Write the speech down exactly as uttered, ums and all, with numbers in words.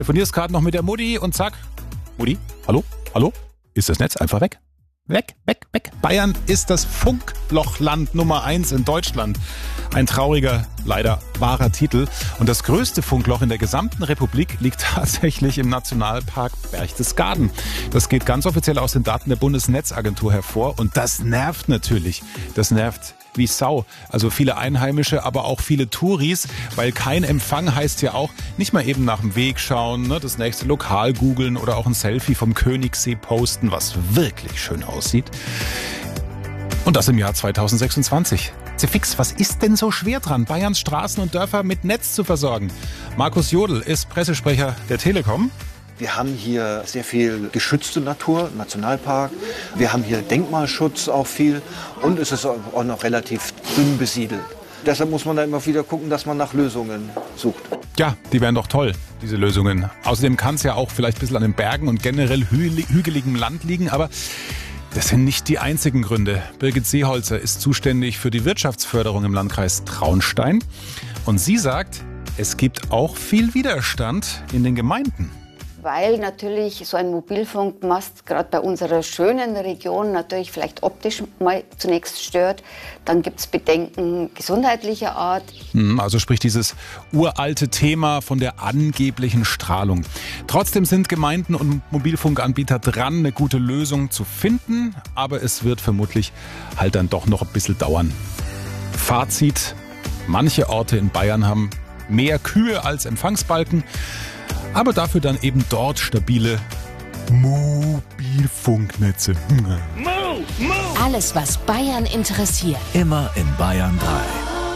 Telefonierst gerade noch mit der Mutti und zack. Mutti, hallo, hallo? Ist das Netz einfach weg? Weg, weg, weg. Bayern ist das Funklochland Nummer eins in Deutschland. Ein trauriger, leider wahrer Titel. Und das größte Funkloch in der gesamten Republik liegt tatsächlich im Nationalpark Berchtesgaden. Das geht ganz offiziell aus den Daten der Bundesnetzagentur hervor. Und das nervt natürlich. Das nervt wie Sau. Also viele Einheimische, aber auch viele Touris, weil kein Empfang heißt ja auch nicht mal eben nach dem Weg schauen, ne, das nächste Lokal googeln oder auch ein Selfie vom Königssee posten, was wirklich schön aussieht. Und das im Jahr zweitausendsechsundzwanzig. Fix, was ist denn so schwer dran, Bayerns Straßen und Dörfer mit Netz zu versorgen? Markus Jodl ist Pressesprecher der Telekom. Wir haben hier sehr viel geschützte Natur, Nationalpark. Wir haben hier Denkmalschutz auch viel und es ist auch noch relativ dünn besiedelt. Deshalb muss man da immer wieder gucken, dass man nach Lösungen sucht. Ja, die wären doch toll, diese Lösungen. Außerdem kann es ja auch vielleicht ein bisschen an den Bergen und generell hü- hügeligem Land liegen, aber das sind nicht die einzigen Gründe. Birgit Seeholzer ist zuständig für die Wirtschaftsförderung im Landkreis Traunstein und sie sagt, es gibt auch viel Widerstand in den Gemeinden. Weil natürlich so ein Mobilfunkmast gerade bei unserer schönen Region natürlich vielleicht optisch mal zunächst stört. Dann gibt es Bedenken gesundheitlicher Art. Also sprich dieses uralte Thema von der angeblichen Strahlung. Trotzdem sind Gemeinden und Mobilfunkanbieter dran, eine gute Lösung zu finden. Aber es wird vermutlich halt dann doch noch ein bisschen dauern. Fazit: Manche Orte in Bayern haben mehr Kühe als Empfangsbalken. Aber dafür dann eben dort stabile Mobilfunknetze. Alles, was Bayern interessiert. Immer in Bayern drei.